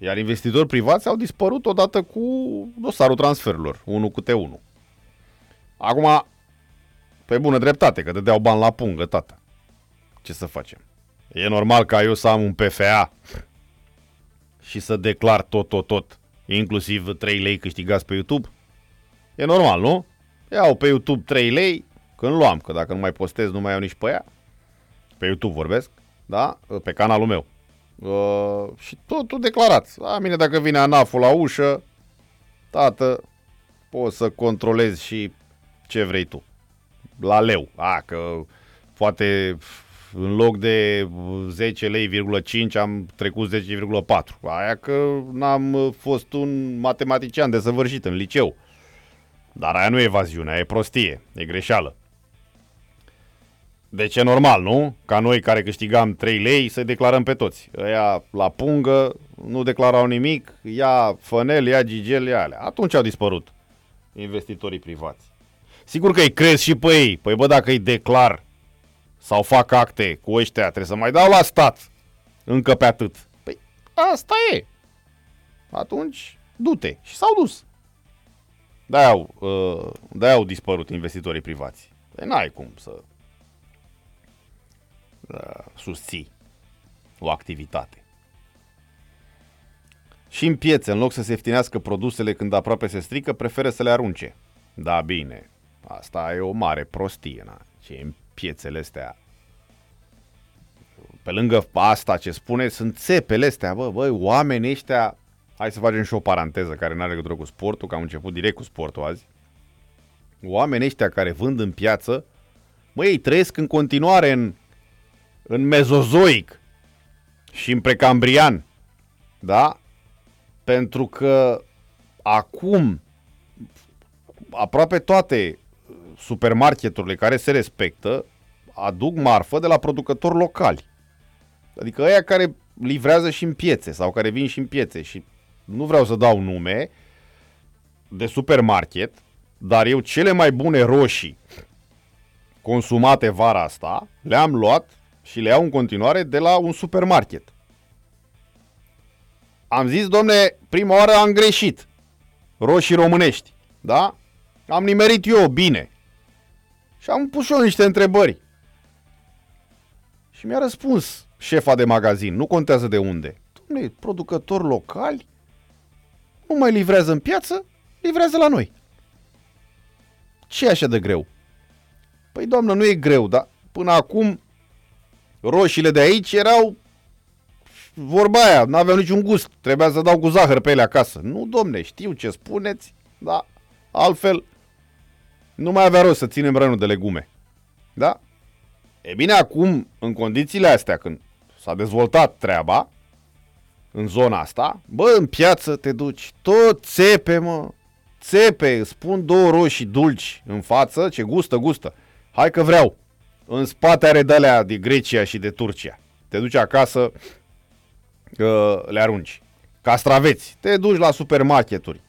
Iar investitori privați au dispărut odată cu dosarul transferurilor, unul câte unul. Acum, pe bună dreptate, că dădeau bani la pungă, tata. Ce să facem? E normal ca eu să am un PFA și să declar tot, inclusiv 3 lei câștigați pe YouTube? E normal, nu? Iau pe YouTube 3 lei, când luam, că dacă nu mai postez, nu mai iau nici pe ea. Pe YouTube vorbesc, da? Pe canalul meu. Și totul declarat. La mine dacă vine ANAF-ul la ușă, tată, poți să controlezi și ce vrei tu. La leu. Că poate în loc de 10 lei,5 am trecut 10,4. Aia că n-am fost un matematician desăvârșit în liceu. Dar aia nu e evaziune, aia e prostie, e greșeală. Deci e normal, nu? Ca noi care câștigam 3 lei să declarăm pe toți. Ăia la pungă nu declarau nimic, ia fănel, ia gigel, ia alea. Atunci au dispărut investitorii privați. Sigur că îi crezi și pe ei. Păi bă, dacă îi declar sau fac acte cu ăștia, trebuie să mai dau la stat încă pe atât. Păi asta e. Atunci du-te. Și s-au dus. De-aia au dispărut investitorii privați. Păi n-ai cum să susții o activitate. Și în piețe, în loc să se ieftinească produsele când aproape se strică, preferă să le arunce. Da, bine. Asta e o mare prostie, na. Ce în piețele astea. Pe lângă asta ce spune, sunt țepele astea, băi, oamenii ăștia. Hai să facem și o paranteză care nu are legătură cu sportul, că am început direct cu sportul azi. Oamenii ăștia care vând în piață, ei trăiesc în continuare în mezozoic și în precambrian. Da? Pentru că acum aproape toate supermarketurile care se respectă aduc marfă de la producători locali. Adică ăia care livrează și în piețe sau care vin și în piețe și nu vreau să dau nume de supermarket, dar eu cele mai bune roșii consumate vara asta le-am luat și le iau în continuare de la un supermarket. Am zis, domne, prima oară am greșit. Roșii românești, da? Am nimerit eu bine. Și am pus și eu niște întrebări. Și mi-a răspuns șefa de magazin, nu contează de unde. Dom'le, producători locali nu mai livrează în piață, livrează la noi. Ce e așa de greu? Păi, doamnă, nu e greu, dar până acum roșiile de aici erau vorba aia, n-aveau niciun gust, trebuia să dau cu zahăr pe ele acasă. Nu, domne, știu ce spuneți, dar altfel nu mai avea rost să ținem rănul de legume. Da? E bine, acum, în condițiile astea, când s-a dezvoltat treaba, în zona asta, bă, în piață te duci, tot țepe, mă, țepe, îți pun 2 roșii dulci în față, ce gustă. Hai că vreau. În spate are de-alea de Grecia și de Turcia. Te duci acasă, le arunci. Castraveți, te duci la supermarketuri.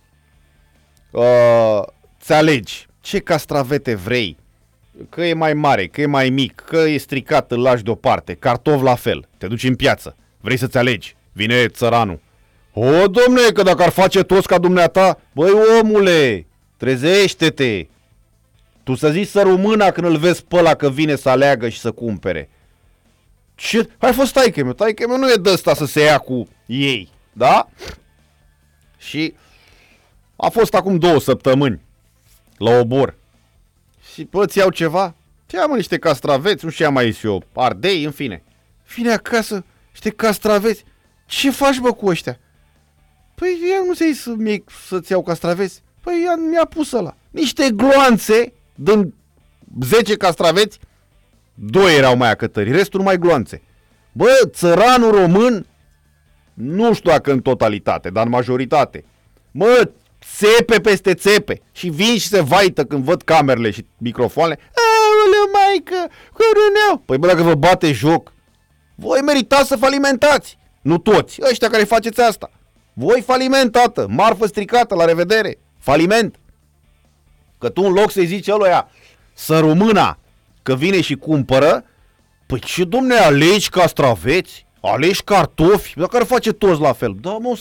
Ți alegi ce castravete vrei. Că e mai mare, că e mai mic, că e stricat, îl lași deoparte. Cartofi la fel. Te duci în piață. Vrei să-ți alegi. Vine țăranul. O, domne, că dacă ar face toți ca dumneata, băi, omule, trezește-te. Tu să zici să mâna când îl vezi pe ăla că vine să aleagă și să cumpere. Ce? Hai fost taică-meu. Taică-meu nu e de ăsta să se ia cu ei. Da? Și a fost acum 2 săptămâni la Obor. Și bă, ți iau ceva? Ți ia, mă, niște castraveți, nu știu ce am mai zis eu, ardei, în fine. Vine acasă, niște castraveți. Ce faci, bă, cu ăștia? Păi, ea nu ți-ai să-ți iau castraveți? Păi, ea mi-a pus ăla. Niște gloanțe, din 10 castraveți, 2 erau mai acătări, restul numai gloanțe. Bă, țăranul român, nu știu dacă în totalitate, dar în majoritate, mă, țepe peste țepe și vin și se vaită când văd camerele și microfoanele. Aoleu, maică, cărâneau. Păi bă, dacă vă bate joc, voi meritați să falimentați. Nu toți, ăștia care faceți asta. Voi faliment, tată, marfă stricată, la revedere, faliment. Că tu în loc să-i zici ăluia să româna că vine și cumpără, păi ce, domne, alegi castraveți, alegi cartofi, dacă ar face toți la fel. Da, mă,